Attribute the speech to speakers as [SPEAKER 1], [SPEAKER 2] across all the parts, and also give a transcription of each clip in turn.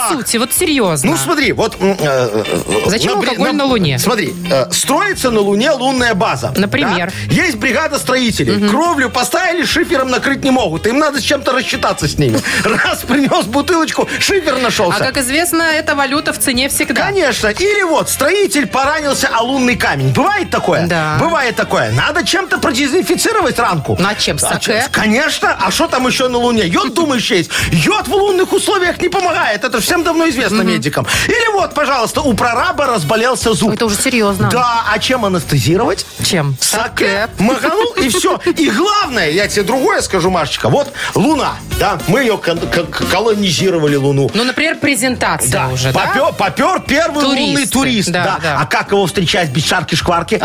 [SPEAKER 1] сути, вот серьезно.
[SPEAKER 2] Ну, смотри, вот...
[SPEAKER 1] Зачем алкоголь на Луне?
[SPEAKER 2] Смотри, строится на Луне лунная база.
[SPEAKER 1] Например?
[SPEAKER 2] Да? Есть бригада строителей. Кровлю поставили, шифером накрыть не могут. Им надо с чем-то рассчитаться с ними. Раз принес бутылочку, шифер нашелся.
[SPEAKER 1] А как известно, эта валюта в цене всегда.
[SPEAKER 2] Конечно. Или вот, строитель поранился о лунный камень. Бывает такое?
[SPEAKER 1] Да.
[SPEAKER 2] Бывает такое. Надо чем-то продезинфицировать ранку.
[SPEAKER 1] Ну, а чем? Саке?
[SPEAKER 2] Конечно. А что там еще на Луне? Йод, думаешь, есть? Йод в лунных условиях не помогает. Это всем давно известно медикам. Или вот, пожалуйста, у прораба разболелся зуб.
[SPEAKER 1] Это уже серьезно.
[SPEAKER 2] Да, а чем анестезировать?
[SPEAKER 1] Чем?
[SPEAKER 2] Саке. Маганул, и все. И главное, я тебе другое скажу, Машечка. Вот Луна, да, мы ее колонизировали, Луну.
[SPEAKER 1] Ну, например, презентация
[SPEAKER 2] Да,
[SPEAKER 1] уже, да?
[SPEAKER 2] попер первый лунный турист.
[SPEAKER 1] Да.
[SPEAKER 2] А как его встречать без шарки-шкварки?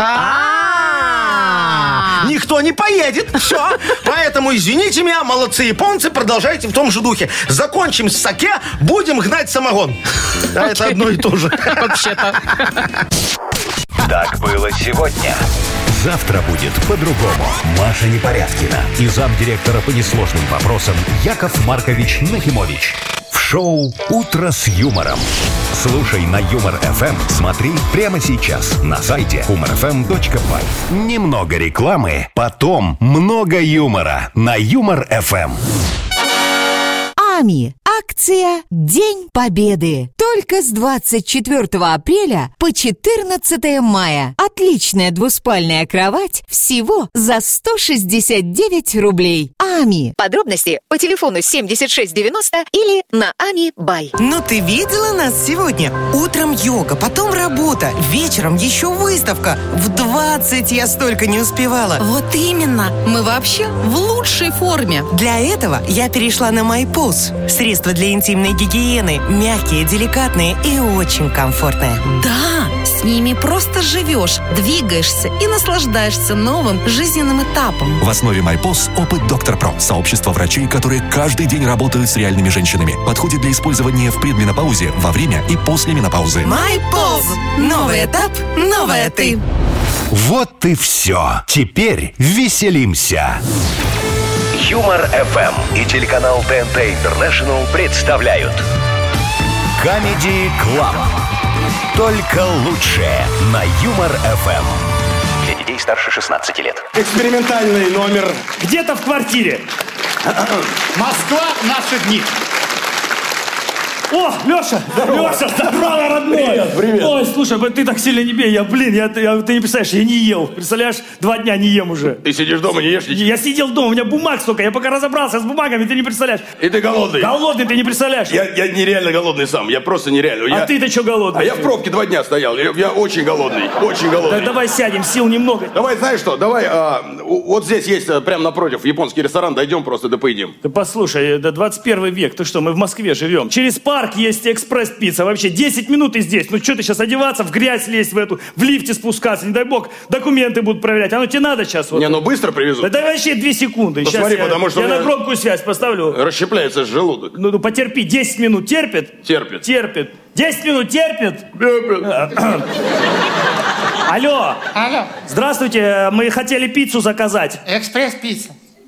[SPEAKER 2] Никто не поедет. Все. Поэтому, извините меня, молодцы японцы, продолжайте в том же духе. Закончим с саке, будем гнать самогон. Да, это одно и то же.
[SPEAKER 1] Вообще-то.
[SPEAKER 3] Так было сегодня.
[SPEAKER 4] Завтра будет по-другому. Маша Непорядкина и замдиректора по несложным вопросам Яков Маркович Нахимович. В шоу «Утро с юмором». Слушай на Юмор ФМ. Смотри прямо сейчас на сайте humorfm.by. Немного рекламы, потом много юмора на Юмор ФМ.
[SPEAKER 5] АМИ. Акция «День Победы». Только с 24 апреля по 14 мая. Отличная двуспальная кровать всего за 169 рублей. АМИ.
[SPEAKER 6] Подробности по телефону 7690 или на АМИ-бай.
[SPEAKER 7] Ну ты видела нас сегодня? Утром йога, потом работа, вечером еще выставка. В 20 я столько не успевала.
[SPEAKER 8] Вот именно. Мы вообще в лучшей форме.
[SPEAKER 7] Для этого я перешла на MyPulse. Средства для интимной гигиены. Мягкие, деликатные и очень комфортные.
[SPEAKER 8] Да, с ними просто живешь, двигаешься и наслаждаешься новым жизненным этапом.
[SPEAKER 9] В основе MyPulse опыт Доктор Про. Сообщество врачей, которые каждый день работают с реальными женщинами. Подходит для использования в предменопаузе, во время и после менопаузы.
[SPEAKER 7] MyPulse. Новый этап, новая ты.
[SPEAKER 4] Вот и все. Теперь веселимся.
[SPEAKER 3] Юмор ФМ и телеканал ТНТ Интернешнл представляют
[SPEAKER 4] Comedy Club. Только лучшее на Юмор ФМ.
[SPEAKER 3] для детей старше 16 лет.
[SPEAKER 10] Экспериментальный номер.
[SPEAKER 11] Где-то в квартире.
[SPEAKER 10] Москва, наши дни.
[SPEAKER 11] О, Леша!
[SPEAKER 10] Здорово.
[SPEAKER 11] Леша, здорово, родной!
[SPEAKER 10] Привет.
[SPEAKER 11] Ой, слушай, ты так сильно не бей. Ты не представляешь, я не ел. Представляешь, 2 дня не ем уже.
[SPEAKER 10] Ты сидишь дома, не ешь ничего?
[SPEAKER 11] Я сидел дома, у меня бумаг столько. Я пока разобрался с бумагами, ты не представляешь.
[SPEAKER 10] И ты голодный?
[SPEAKER 11] Голодный, ты не представляешь.
[SPEAKER 10] Я нереально голодный сам, я просто нереально.
[SPEAKER 11] А ты-то что голодный?
[SPEAKER 10] А я в пробке 2 дня стоял, я очень голодный, очень голодный.
[SPEAKER 11] Так давай сядем, сил немного.
[SPEAKER 10] Давай, знаешь что, вот здесь есть, прямо напротив, японский ресторан, дойдем просто да поедим.
[SPEAKER 11] Ты послушай, это 21 век, ты что, мы в Москве живем. Через парк есть экспресс-пицца, вообще 10 минут и здесь. Ну что ты сейчас одеваться, в грязь лезть в лифте спускаться, не дай бог, документы будут проверять. А ну тебе надо сейчас. Вот.
[SPEAKER 10] Не, ну быстро привезут.
[SPEAKER 11] Да давай вообще 2 секунды.
[SPEAKER 10] Посмотри,
[SPEAKER 11] сейчас
[SPEAKER 10] потому что
[SPEAKER 11] я на громкую связь поставлю.
[SPEAKER 10] Расщепляется желудок.
[SPEAKER 11] Ну потерпи, 10 минут терпит?
[SPEAKER 10] Терпит.
[SPEAKER 11] Терпит. 10 минут терпит? Алло.
[SPEAKER 12] Алло.
[SPEAKER 11] Здравствуйте, мы хотели пиццу заказать.
[SPEAKER 12] Экспресс-пицца.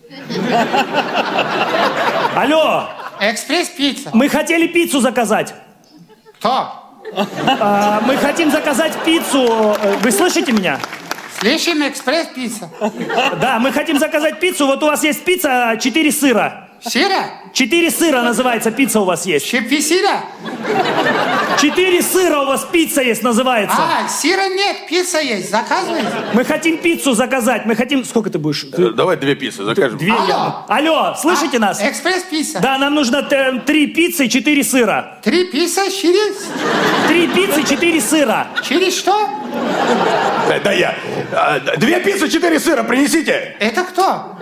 [SPEAKER 11] Алло.
[SPEAKER 12] Экспресс-пицца.
[SPEAKER 11] Мы хотели пиццу заказать.
[SPEAKER 12] Кто?
[SPEAKER 11] Мы хотим заказать пиццу. Вы слышите меня?
[SPEAKER 12] Слышим, экспресс-пицца.
[SPEAKER 11] Да, мы хотим заказать пиццу. Вот у вас есть пицца 4 сыра.
[SPEAKER 12] Сыра?
[SPEAKER 11] 4 сыра называется пицца у вас есть.
[SPEAKER 12] 4 сыра?
[SPEAKER 11] 4 сыра у вас пицца есть называется.
[SPEAKER 12] Сыра нет, пицца есть. Заказывай.
[SPEAKER 11] Мы хотим пиццу заказать. Мы хотим... Сколько ты будешь?
[SPEAKER 10] Давай 2 пиццы закажем.
[SPEAKER 11] 2. Алло, слышите нас?
[SPEAKER 12] Экспресс-пицца.
[SPEAKER 11] Да, нам нужно 3 пиццы и 4 сыра.
[SPEAKER 12] 3 пиццы, 4?
[SPEAKER 11] 3 пиццы, 4 сыра.
[SPEAKER 12] 4 что?
[SPEAKER 10] Да я. 2 пиццы, 4 сыра, принесите.
[SPEAKER 12] Это кто?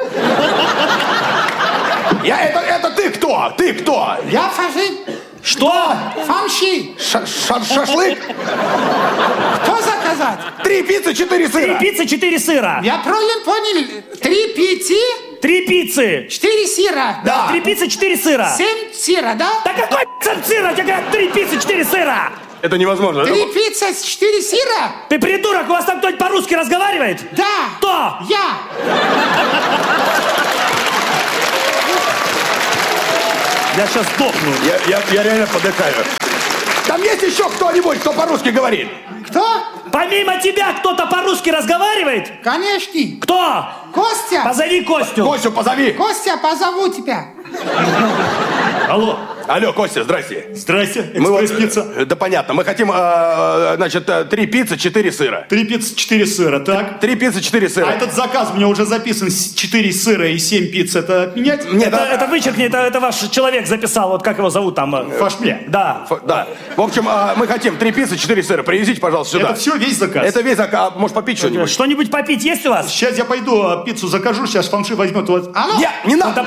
[SPEAKER 10] Это ты кто? Ты кто?
[SPEAKER 12] Я Фажин.
[SPEAKER 11] Что?
[SPEAKER 12] Фамши.
[SPEAKER 10] Шашлык?
[SPEAKER 12] Кто заказать?
[SPEAKER 10] 3 пиццы, 4 сыра.
[SPEAKER 11] 3 пиццы, 4 сыра.
[SPEAKER 12] Я правильно понял. 3 пиццы?
[SPEAKER 11] 3 пиццы.
[SPEAKER 12] 4 сыра.
[SPEAKER 11] Да. 3 пиццы, 4 сыра.
[SPEAKER 12] 7 сыра, да?
[SPEAKER 11] Да какой 7 сыра? Тебе говорят 3 пиццы, 4 сыра.
[SPEAKER 10] Это невозможно.
[SPEAKER 12] 3 пиццы, 4 сыра?
[SPEAKER 11] Ты придурок, у вас там кто-нибудь по-русски разговаривает?
[SPEAKER 12] Да.
[SPEAKER 11] Кто?
[SPEAKER 12] Я.
[SPEAKER 11] Я сейчас сдохну.
[SPEAKER 10] Я реально подыхаю. Там есть еще кто-нибудь, кто по-русски говорит?
[SPEAKER 12] Кто?
[SPEAKER 11] Помимо тебя кто-то по-русски разговаривает?
[SPEAKER 12] Конечно.
[SPEAKER 11] Кто?
[SPEAKER 12] Костя.
[SPEAKER 11] Позови Костю.
[SPEAKER 10] Костю позови.
[SPEAKER 12] Костя, позову тебя.
[SPEAKER 11] Алло.
[SPEAKER 10] Алло, Костя, здрасте.
[SPEAKER 11] Здрасте,
[SPEAKER 10] экспресс-пицца. Да понятно, мы хотим, значит, 3 пиццы, 4 сыра.
[SPEAKER 13] 3 пиццы, 4 сыра, так?
[SPEAKER 10] 3 пиццы, 4 сыра.
[SPEAKER 13] А этот заказ у меня уже записан, 4 сыра и 7 пиц, это отменять?
[SPEAKER 10] Нет,
[SPEAKER 11] это вычеркни, это ваш человек записал, вот как его зовут там?
[SPEAKER 13] Фашме.
[SPEAKER 11] Да.
[SPEAKER 10] Да. В общем, мы хотим 3 пиццы, 4 сыра. Привезите, пожалуйста, сюда.
[SPEAKER 13] Это все, весь заказ?
[SPEAKER 10] Это весь заказ. Может, попить что-нибудь?
[SPEAKER 11] Что-нибудь попить есть у вас?
[SPEAKER 13] Сейчас я пойду пиццу закажу, сейчас Фанши возьмет вот.
[SPEAKER 12] Алло.
[SPEAKER 10] Не надо.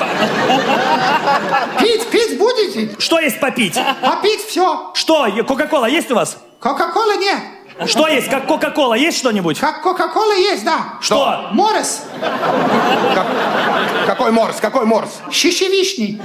[SPEAKER 12] Пить будете?
[SPEAKER 11] Что есть попить?
[SPEAKER 12] Попить все.
[SPEAKER 11] Что? Кока-кола есть у вас?
[SPEAKER 12] Кока-кола нет.
[SPEAKER 11] Что есть? Как Кока-кола? Есть что-нибудь?
[SPEAKER 12] Как Кока-кола есть, да.
[SPEAKER 11] Что?
[SPEAKER 12] Морс.
[SPEAKER 10] Какой морс? Какой морс?
[SPEAKER 12] Шишевишний.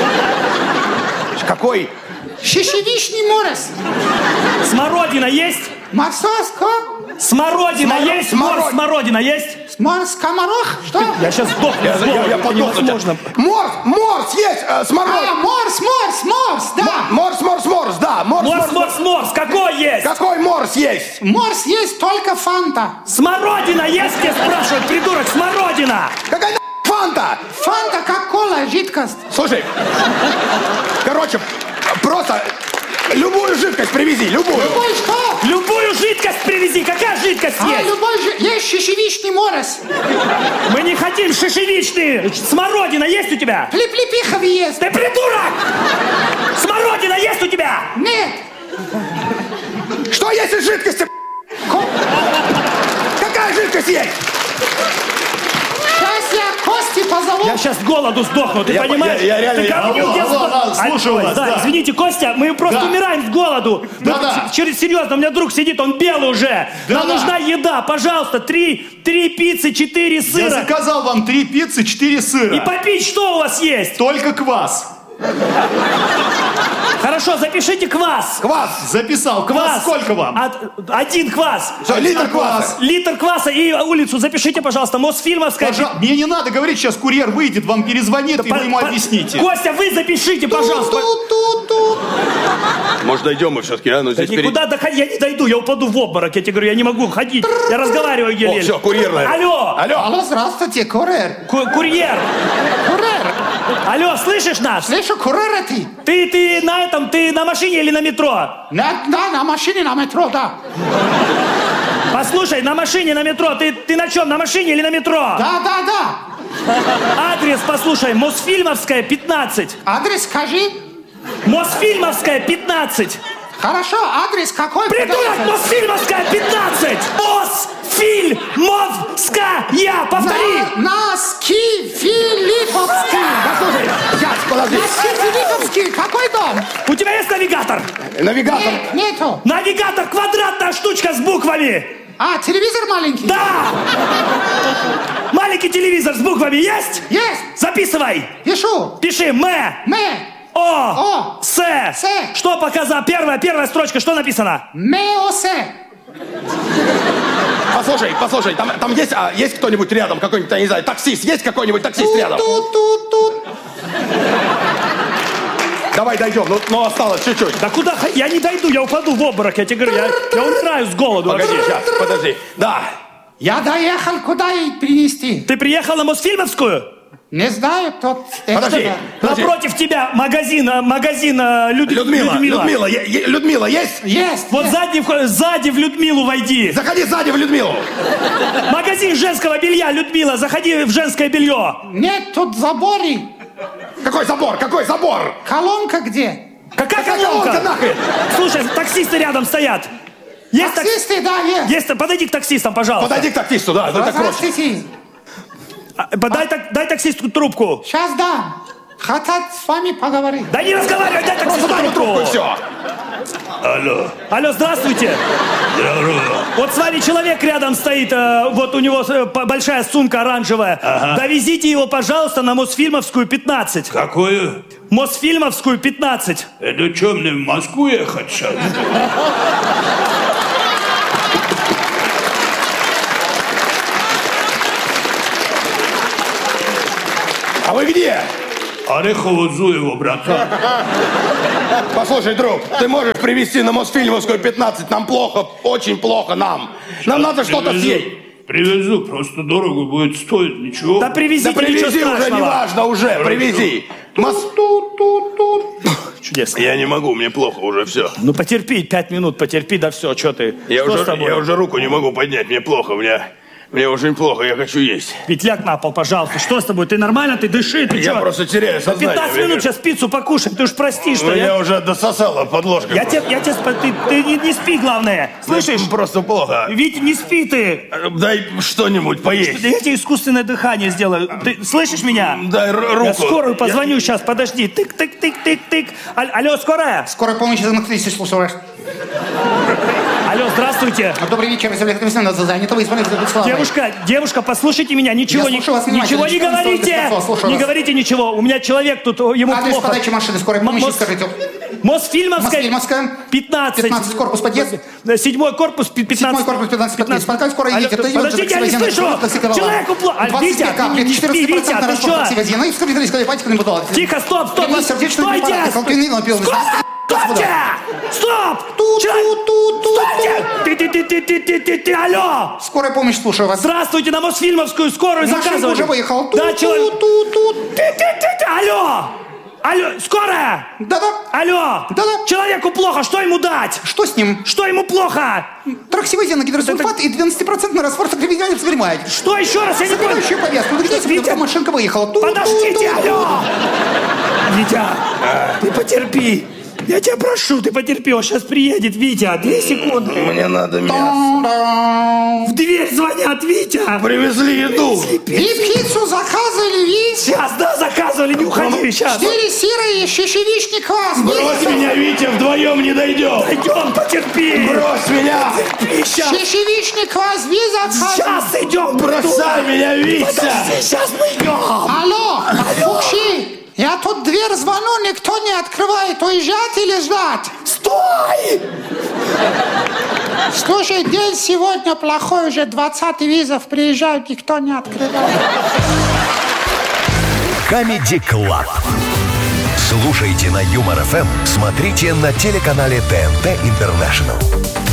[SPEAKER 10] Какой?
[SPEAKER 12] Шишевишний морс.
[SPEAKER 11] Смородина есть?
[SPEAKER 12] Морсоско.
[SPEAKER 11] Смородина есть? Морс, смородина есть?
[SPEAKER 12] Морс, скоморох? Что?
[SPEAKER 11] Я сейчас сдохну.
[SPEAKER 10] Я подохну. Морс есть, смородина.
[SPEAKER 12] Морс, да.
[SPEAKER 10] Морс, да.
[SPEAKER 11] Морс. Какой есть?
[SPEAKER 10] Какой морс есть?
[SPEAKER 12] Морс есть только фанта.
[SPEAKER 11] Смородина есть, я спрашиваю, придурок, смородина.
[SPEAKER 10] Какая фанта?
[SPEAKER 12] Фанта как кола, жидкость.
[SPEAKER 10] Слушай, короче, просто любую жидкость привези, любую.
[SPEAKER 12] Любой что?
[SPEAKER 11] Любую жидкость привези. Какая жидкость есть?
[SPEAKER 12] Любой есть шишевичный морос.
[SPEAKER 11] Мы не хотим шишевичный. Смородина есть у тебя?
[SPEAKER 12] Плиплипиховый есть.
[SPEAKER 11] Ты придурок! Смородина есть у тебя?
[SPEAKER 12] Нет.
[SPEAKER 10] Что есть из жидкости? Какая жидкость есть?
[SPEAKER 12] Сейчас я Кости позову.
[SPEAKER 11] Я сейчас с голоду сдохну, ты понимаешь?
[SPEAKER 10] Я реально...
[SPEAKER 13] Слушаю вас, да.
[SPEAKER 11] Извините, Костя, мы просто умираем с голоду. Серьезно, у меня друг сидит, он белый уже. Нам нужна еда, пожалуйста, 3 пиццы, 4 сыра.
[SPEAKER 13] Я заказал вам 3 пиццы, 4 сыра.
[SPEAKER 11] И попить что у вас есть?
[SPEAKER 13] Только квас.
[SPEAKER 11] Хорошо, запишите квас.
[SPEAKER 10] Квас.
[SPEAKER 13] Записал. Квас сколько вам?
[SPEAKER 11] 1 квас.
[SPEAKER 10] Литр кваса.
[SPEAKER 11] Литр кваса и улицу запишите, пожалуйста. Мосфильмовская.
[SPEAKER 13] Мне не надо говорить, сейчас курьер выйдет, вам перезвонит, и вы ему объясните.
[SPEAKER 11] Костя, вы запишите, пожалуйста.
[SPEAKER 10] Может, дойдем мы все-таки, а? Ну, здесь
[SPEAKER 11] никуда доходить, я не дойду, я упаду в обморок. Я тебе говорю, я не могу ходить. Я разговариваю еле.
[SPEAKER 10] Все, курьер, наверное.
[SPEAKER 11] Алло,
[SPEAKER 12] здравствуйте, курьер.
[SPEAKER 11] Курьер. Алло, слышишь нас?
[SPEAKER 12] Слышу, курьер ты.
[SPEAKER 11] Ты на машине или на метро?
[SPEAKER 12] Да, на машине, на метро, да.
[SPEAKER 11] Послушай, на машине, на метро. Ты на чем, на машине или на метро?
[SPEAKER 12] Да.
[SPEAKER 11] Адрес, послушай, Мосфильмовская, 15.
[SPEAKER 12] Адрес скажи.
[SPEAKER 11] Мосфильмовская, 15.
[SPEAKER 12] Хорошо, адрес какой?
[SPEAKER 11] Придурок, Мосфильмовская, 15. Мосфильмовская, повтори.
[SPEAKER 12] Носки Филипповские.
[SPEAKER 10] Послушай, подожди.
[SPEAKER 12] Носки Филипповские, какой дом?
[SPEAKER 11] У тебя есть навигатор?
[SPEAKER 10] Навигатор?
[SPEAKER 12] Нету.
[SPEAKER 11] Навигатор, квадратная штучка с буквами.
[SPEAKER 12] Телевизор маленький?
[SPEAKER 11] Да! Маленький телевизор с буквами есть?
[SPEAKER 12] Есть.
[SPEAKER 11] Записывай.
[SPEAKER 12] Пишу.
[SPEAKER 11] Пиши О. С. Что показано? Первая строчка, что написано?
[SPEAKER 12] Меосе.
[SPEAKER 10] Послушай, там есть кто-нибудь рядом, какой-нибудь, я не знаю, таксист, есть какой-нибудь таксист рядом?
[SPEAKER 12] Тут.
[SPEAKER 10] Давай дойдем, ну осталось чуть-чуть.
[SPEAKER 11] Да куда? Я не дойду, я упаду в обморок, я тебе говорю, я умираю с голоду.
[SPEAKER 10] Погоди, сейчас, подожди. Да.
[SPEAKER 12] Я доехал, куда ей принести?
[SPEAKER 11] Ты приехал на Мосфильмовскую?
[SPEAKER 12] Не знаю, тот...
[SPEAKER 10] Подожди.
[SPEAKER 11] Напротив тебя магазин
[SPEAKER 10] Людмила есть?
[SPEAKER 12] Есть.
[SPEAKER 11] Вот сзади в Людмилу войди.
[SPEAKER 10] Заходи сзади в Людмилу.
[SPEAKER 11] Магазин женского белья, Людмила, заходи в женское белье.
[SPEAKER 12] Нет, тут заборы.
[SPEAKER 10] Какой забор?
[SPEAKER 12] Колонка где?
[SPEAKER 11] Какая колонка
[SPEAKER 10] нахрен?
[SPEAKER 11] Слушай, таксисты рядом стоят. Есть
[SPEAKER 12] таксисты, да, есть.
[SPEAKER 11] Подойди к таксистам, пожалуйста.
[SPEAKER 10] Подойди к таксисту, да.
[SPEAKER 12] Здравствуйте.
[SPEAKER 11] Дай таксисту трубку.
[SPEAKER 12] Сейчас дам. Хотят с вами поговорить.
[SPEAKER 11] Да не разговаривай, дай таксисту трубку.
[SPEAKER 10] И все.
[SPEAKER 11] Алло, здравствуйте.
[SPEAKER 14] Здорово.
[SPEAKER 11] Вот с вами человек рядом стоит, вот у него большая сумка оранжевая.
[SPEAKER 14] Ага.
[SPEAKER 11] Довезите его, пожалуйста, на Мосфильмовскую, 15.
[SPEAKER 14] Какую?
[SPEAKER 11] Мосфильмовскую, 15.
[SPEAKER 14] Это что, мне в Москву ехать сейчас?
[SPEAKER 10] А вы где?
[SPEAKER 14] Орехово-Зуево, братан.
[SPEAKER 10] Послушай, друг, ты можешь привезти на Мосфильмовскую 15? Нам плохо, очень плохо нам. Нам надо что-то съесть.
[SPEAKER 14] Привезу, просто дорого будет стоить, ничего.
[SPEAKER 11] Да привези,
[SPEAKER 10] Да привези уже, неважно уже, привези.
[SPEAKER 11] Чудесно.
[SPEAKER 10] Я не могу, мне плохо уже, все.
[SPEAKER 11] Ну потерпи, 5 минут, потерпи, да все, что ты?
[SPEAKER 10] Я
[SPEAKER 11] Что с тобой?
[SPEAKER 10] уже руку не могу поднять, мне плохо, мне очень плохо, я хочу есть.
[SPEAKER 11] Ведь ляг на пол, пожалуйста. Что с тобой? Ты нормально? Ты дыши, ты
[SPEAKER 10] Я
[SPEAKER 11] чё?
[SPEAKER 10] просто теряю сознание.
[SPEAKER 11] 15 минут сейчас пиццу покушаем, ты уж прости, что
[SPEAKER 10] Меня уже дососало под ложкой.
[SPEAKER 11] Ты не спи, главное. Слышишь?
[SPEAKER 10] Просто плохо.
[SPEAKER 11] Витя, не спи ты.
[SPEAKER 10] Дай что-нибудь поесть.
[SPEAKER 11] Я тебе искусственное дыхание сделаю. Ты слышишь меня?
[SPEAKER 10] Дай руку.
[SPEAKER 11] Я скорую позвоню сейчас, подожди. Тык-тык-тык-тык-тык. Алло, скорая?
[SPEAKER 12] Скорая помощь из Москвы, слушаю.
[SPEAKER 11] Алло, здравствуйте.
[SPEAKER 12] Добрый вечер, если занято, вы звоните.
[SPEAKER 11] Девушка, послушайте меня, ничего не говорите. Не говорите ничего. У меня человек тут, ему плохо.
[SPEAKER 12] Адрес подачи машины скорой помощи, скажите.
[SPEAKER 11] Мосфильмовская, 15.
[SPEAKER 12] 15, корпус подъезд.
[SPEAKER 11] 7-й корпус, 15.
[SPEAKER 12] 7-й корпус, 15. Пока скоро едете.
[SPEAKER 11] Подождите, я не слышу. Человеку плохо. Витя, не спи, Витя, ты что? Тихо, стоп. Стойте! Стоп! Стойте! Ты, алло!
[SPEAKER 12] Скорая помощь, слушаю вас.
[SPEAKER 11] Здравствуйте, на Мосфильмовскую скорую заказывали.
[SPEAKER 12] уже выехал.
[SPEAKER 11] Да, человек. Алло, скорая!
[SPEAKER 12] Да-да.
[SPEAKER 11] Алло!
[SPEAKER 12] Да-да.
[SPEAKER 11] Человеку плохо, что ему дать?
[SPEAKER 12] Что с ним?
[SPEAKER 11] Что ему плохо?
[SPEAKER 12] Троксивозин, гидросульфат и 12% раствор сакривидиана принимает.
[SPEAKER 11] Что еще раз? Я не понял.
[SPEAKER 12] Собирающую повязку. Витя, машинка выехала.
[SPEAKER 11] Подождите, алло! Витя, ты потерпи. Я тебя прошу, ты потерпи, он сейчас приедет, Витя, 2 секунды.
[SPEAKER 10] Мне надо мясо.
[SPEAKER 11] В дверь звонят, Витя.
[SPEAKER 10] Привезли еду.
[SPEAKER 12] И пиццу заказывали, Витя.
[SPEAKER 11] Сейчас, да, заказывали, не уходи, сейчас.
[SPEAKER 12] 4 сыра и щечевичный квас.
[SPEAKER 10] Брось меня, Витя, вдвоем не дойдем.
[SPEAKER 11] Дойдем, потерпи.
[SPEAKER 10] Брось меня.
[SPEAKER 11] Потерпи, сейчас.
[SPEAKER 12] Щечевичный квас, виза.
[SPEAKER 11] Сейчас идем.
[SPEAKER 10] Бросай меня, Витя.
[SPEAKER 11] Подожди, сейчас мы идем.
[SPEAKER 12] Алло, Фукси. Я тут дверь звоню, никто не открывает. Уезжать или ждать?
[SPEAKER 11] Стой!
[SPEAKER 12] Слушай, день сегодня плохой, уже 20 визов приезжают, никто не открывает.
[SPEAKER 4] Камеди Клаб. Слушайте на Юмор ФМ, смотрите на телеканале ТНТ Интернешнл.